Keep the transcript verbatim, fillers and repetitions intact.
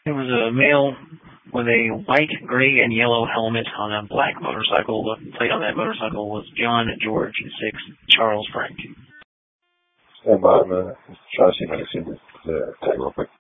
There was a male with a white, gray, and yellow helmet on a black motorcycle. The plate on that motorcycle was John George six Charles Frank. Stand by, I'm going to try to see if I can see the tag real quick.